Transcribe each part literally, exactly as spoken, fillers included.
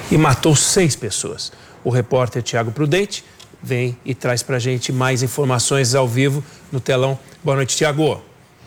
e matou seis pessoas. O repórter Tiago Prudente vem e traz para a gente mais informações ao vivo no telão. Boa noite, Tiago.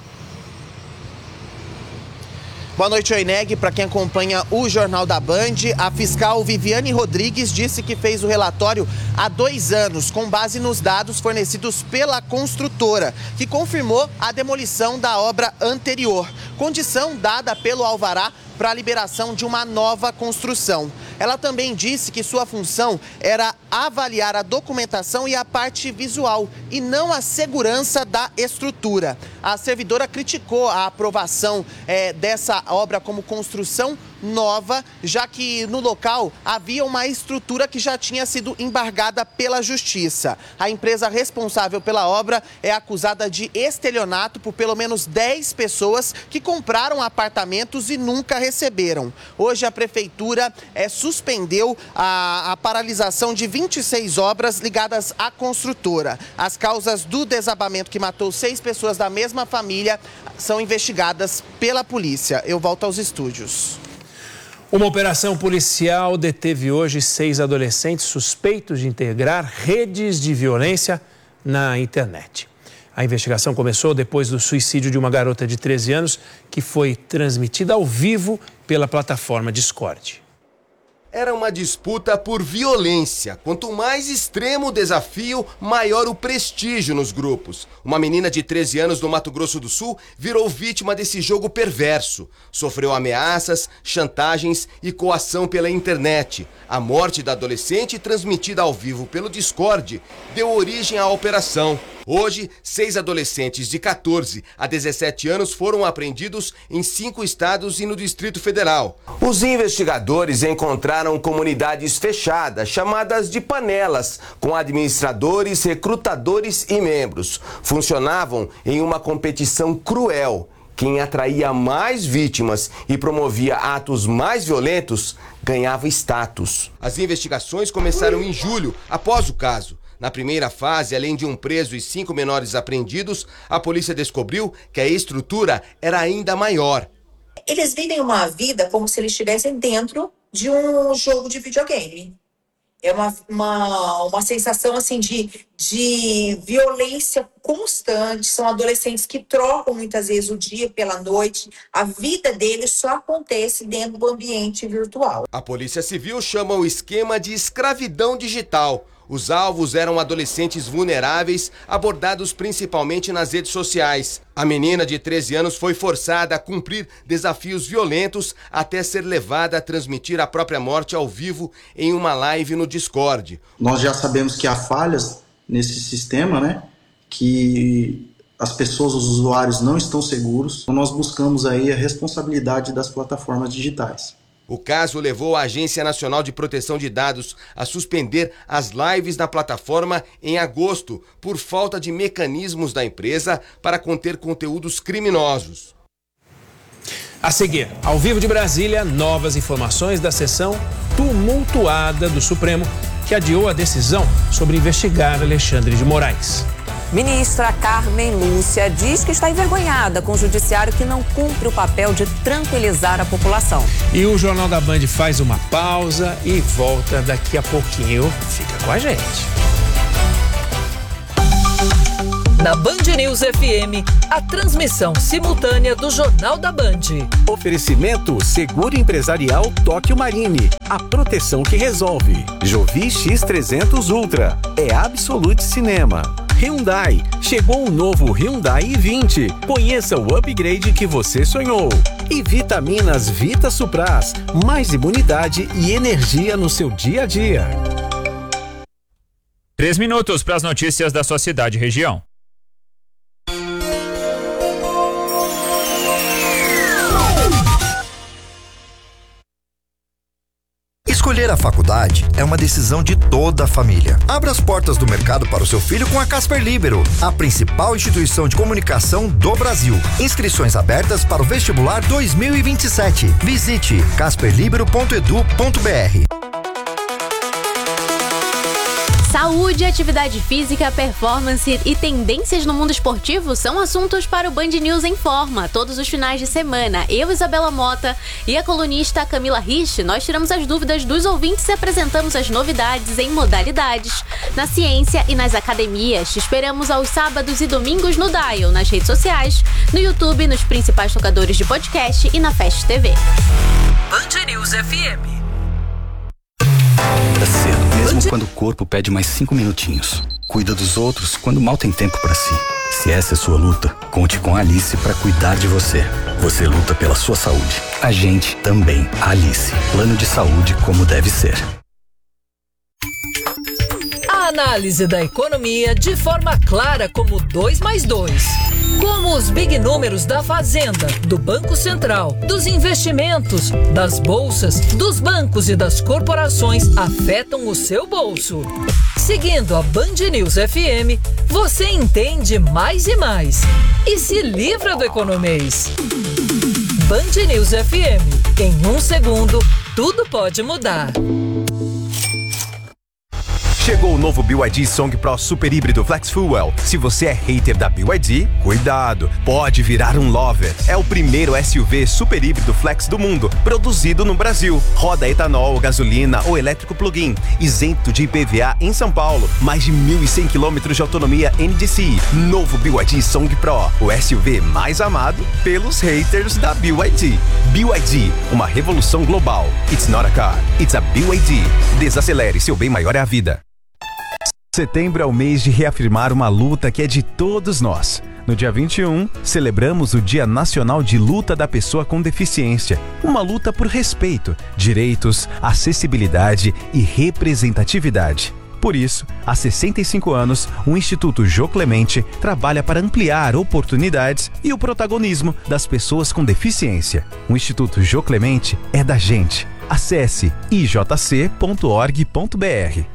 Boa noite, Oineg. Para quem acompanha o Jornal da Band, a fiscal Viviane Rodrigues disse que fez o relatório há dois anos, com base nos dados fornecidos pela construtora, que confirmou a demolição da obra anterior, condição dada pelo alvará para a liberação de uma nova construção. Ela também disse que sua função era avaliar a documentação e a parte visual, e não a segurança da estrutura. A servidora criticou a aprovação é, dessa obra como construção nova, já que no local havia uma estrutura que já tinha sido embargada pela Justiça. A empresa responsável pela obra é acusada de estelionato por pelo menos dez pessoas que compraram apartamentos e nunca receberam. Hoje a prefeitura é, suspendeu a, a paralisação de vinte e seis obras ligadas à construtora. As causas do desabamento que matou seis pessoas da mesma família são investigadas pela polícia. Eu volto aos estúdios. Uma operação policial deteve hoje seis adolescentes suspeitos de integrar redes de violência na internet. A investigação começou depois do suicídio de uma garota de treze anos que foi transmitida ao vivo pela plataforma Discord. Era uma disputa por violência. Quanto mais extremo o desafio, maior o prestígio nos grupos. Uma menina de treze anos do Mato Grosso do Sul virou vítima desse jogo perverso. Sofreu ameaças, chantagens e coação pela internet. A morte da adolescente, transmitida ao vivo pelo Discord, deu origem à operação. Hoje, seis adolescentes de quatorze a dezessete anos foram apreendidos em cinco estados e no Distrito Federal. Os investigadores encontraram comunidades fechadas, chamadas de panelas, com administradores, recrutadores e membros. Funcionavam em uma competição cruel. Quem atraía mais vítimas e promovia atos mais violentos ganhava status. As investigações começaram em julho, após o caso. Na primeira fase, além de um preso e cinco menores apreendidos, a polícia descobriu que a estrutura era ainda maior. Eles vivem uma vida como se eles estivessem dentro de um jogo de videogame. É uma, uma, uma sensação assim de, de violência constante. São adolescentes que trocam muitas vezes o dia pela noite. A vida deles só acontece dentro do ambiente virtual. A Polícia Civil chama o esquema de escravidão digital. Os alvos eram adolescentes vulneráveis, abordados principalmente nas redes sociais. A menina de treze anos foi forçada a cumprir desafios violentos até ser levada a transmitir a própria morte ao vivo em uma live no Discord. Nós já sabemos que há falhas nesse sistema, né? Que as pessoas, os usuários não estão seguros. Então nós buscamos aí a responsabilidade das plataformas digitais. O caso levou a Agência Nacional de Proteção de Dados a suspender as lives na plataforma em agosto por falta de mecanismos da empresa para conter conteúdos criminosos. A seguir, ao vivo de Brasília, novas informações da sessão tumultuada do Supremo, que adiou a decisão sobre investigar Alexandre de Moraes. Ministra Carmen Lúcia diz que está envergonhada com o judiciário que não cumpre o papel de tranquilizar a população. E o Jornal da Band faz uma pausa e volta daqui a pouquinho. Fica com a gente. Na Band News F M, a transmissão simultânea do Jornal da Band. Oferecimento Seguro Empresarial Tóquio Marine. A proteção que resolve. Jovi X trezentos Ultra. É Absolute Cinema. Hyundai. Chegou o novo Hyundai i vinte. Conheça o upgrade que você sonhou. E Vitaminas Vita Supras. Mais imunidade e energia no seu dia a dia. Três minutos para as notícias da sua cidade e região. Escolher a faculdade é uma decisão de toda a família. Abra as portas do mercado para o seu filho com a Casper Libero, a principal instituição de comunicação do Brasil. Inscrições abertas para o vestibular dois mil e vinte e sete. Visite casper libero ponto edu ponto br. Saúde, atividade física, performance e tendências no mundo esportivo são assuntos para o Band News em Forma. Todos os finais de semana, eu, Isabela Mota e a colunista Camila Rich, nós tiramos as dúvidas dos ouvintes e apresentamos as novidades em modalidades, na ciência e nas academias. Te esperamos aos sábados e domingos no Dial, nas redes sociais, no YouTube, nos principais tocadores de podcast e na Fast T V. Band News F M. Tá cedo, mesmo quando o corpo pede mais cinco minutinhos. Cuida dos outros quando mal tem tempo pra si. Se essa é sua luta, conte com a Alice pra cuidar de você. Você luta pela sua saúde. A gente também. A Alice. Plano de saúde como deve ser. A análise da economia de forma clara como dois mais dois. Como os big números da Fazenda, do Banco Central, dos investimentos, das bolsas, dos bancos e das corporações afetam o seu bolso. Seguindo a Band News F M, você entende mais e mais e se livra do economês. Band News F M. Em um segundo, tudo pode mudar. Chegou o novo B Y D Song Pro Super Híbrido Flex Fuel. Se você é hater da B Y D, cuidado, pode virar um lover. É o primeiro S U V super híbrido flex do mundo, produzido no Brasil. Roda etanol, gasolina ou elétrico plug-in, isento de I P V A em São Paulo. Mais de mil e cem quilômetros de autonomia N D C I. Novo B Y D Song Pro, o S U V mais amado pelos haters da B Y D. B Y D, uma revolução global. It's not a car, it's a B Y D. Desacelere, seu bem maior é a vida. Setembro é o mês de reafirmar uma luta que é de todos nós. No dia vinte e um, celebramos o Dia Nacional de Luta da Pessoa com Deficiência. Uma luta por respeito, direitos, acessibilidade e representatividade. Por isso, há sessenta e cinco anos, o Instituto Jô Clemente trabalha para ampliar oportunidades e o protagonismo das pessoas com deficiência. O Instituto Jô Clemente é da gente. Acesse i j c ponto org ponto b r.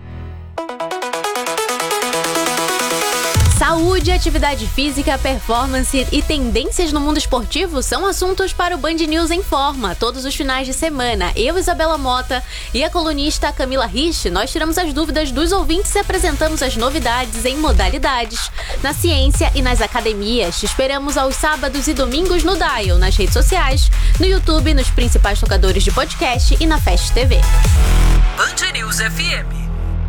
Saúde, atividade física, performance e tendências no mundo esportivo são assuntos para o Band News em Forma. Todos os finais de semana, eu, Isabela Mota e a colunista Camila Rich, nós tiramos as dúvidas dos ouvintes e apresentamos as novidades em modalidades, na ciência e nas academias. Te esperamos aos sábados e domingos no Dial, nas redes sociais, no YouTube, nos principais tocadores de podcast e na Fast T V. Band News F M.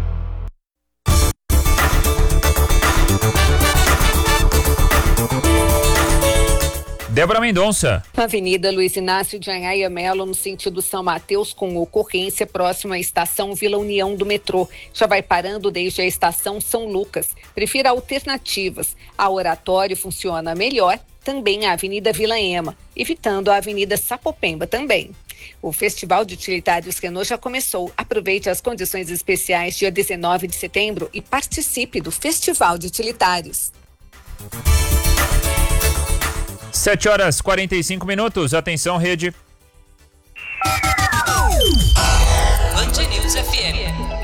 Débora Mendonça. Avenida Luiz Inácio de Anhaia Melo, no sentido São Mateus, com ocorrência próxima à estação Vila União do metrô. Já vai parando desde a estação São Lucas. Prefira alternativas. A Oratório funciona melhor, também a Avenida Vila Ema, evitando a Avenida Sapopemba também. O Festival de Utilitários Renault já começou. Aproveite as condições especiais dia dezenove de setembro e participe do Festival de Utilitários. sete horas e quarenta e cinco minutos. Atenção, rede. Band News F M.